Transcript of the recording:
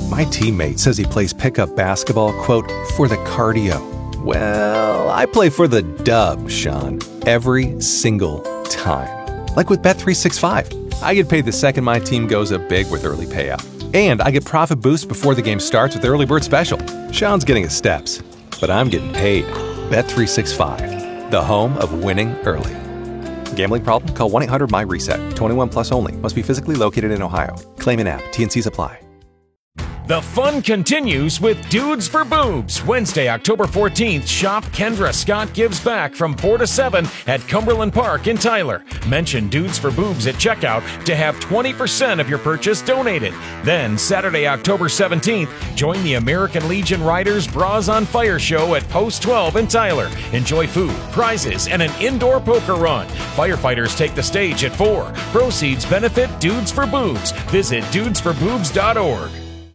My teammate says he plays pickup basketball, quote, for the cardio. Well, I play for the dub, Sean, every single time. Like with Bet365. I get paid the second my team goes up big with early payout. And I get profit boosts before the game starts with Early Bird Special. Sean's getting his steps, but I'm getting paid. Bet365, the home of winning early. Gambling problem? Call 1-800-MY-RESET. 21 plus only. Must be physically located in Ohio. Claim in app. T&Cs apply. The fun continues with Dudes for Boobs. Wednesday, October 14th, shop Kendra Scott Gives Back from 4 to 7 at Cumberland Park in Tyler. Mention Dudes for Boobs at checkout to have 20% of your purchase donated. Then, Saturday, October 17th, join the American Legion Riders Bras on Fire show at Post 12 in Tyler. Enjoy food, prizes, and an indoor poker run. Firefighters take the stage at 4. Proceeds benefit Dudes for Boobs. Visit dudesforboobs.org.